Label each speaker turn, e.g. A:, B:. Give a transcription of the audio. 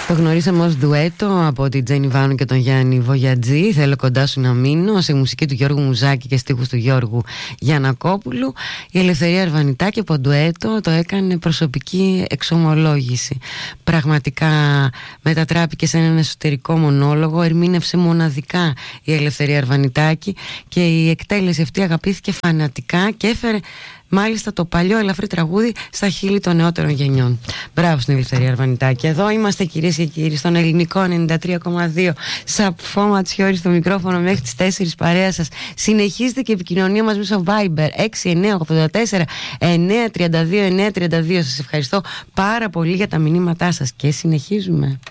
A: Το γνωρίσαμε ως ντουέτο από την Τζένι Βάνου και τον Γιάννη Βογιατζή. Θέλω κοντά σου να μείνω, σε μουσική του Γιώργου Μουζάκη και στίχους του Γιώργου Γιαννακόπουλου. Η Ελευθερία Αρβανιτάκη από ντουέτο το έκανε προσωπική εξομολόγηση. Πραγματικά μετατράπηκε σε έναν εσωτερικό μονόλογο. Ερμήνευσε μοναδικά η Ελευθερία Αρβανιτάκη και η εκτέλεση αυτή αγαπήθηκε φανατικά και έφερε μάλιστα το παλιό ελαφρύ τραγούδι στα χείλη των νεότερων γενιών. Μπράβο στην Ελευθερία Αρβανιτάκη. Εδώ είμαστε, κυρίες και κύριοι, στον ελληνικό 93,2. Σαφώ Ματσιώρη στο μικρόφωνο μέχρι τις 4 παρέα σας. Συνεχίζεται και η επικοινωνία μας μέσω Viber 6984 932 932. Σας ευχαριστώ πάρα πολύ για τα μηνύματά σας και συνεχίζουμε.